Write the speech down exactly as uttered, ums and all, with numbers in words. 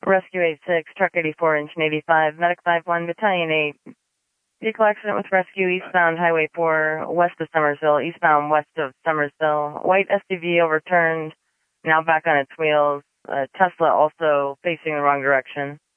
Rescue eight six, Truck eighty-four, Engine eighty-five, Medic five one, Battalion eight. Vehicle accident with rescue eastbound Highway four, west of Summersville, eastbound west of Summersville. White S U V overturned, now back on its wheels. Uh, Tesla also facing the wrong direction.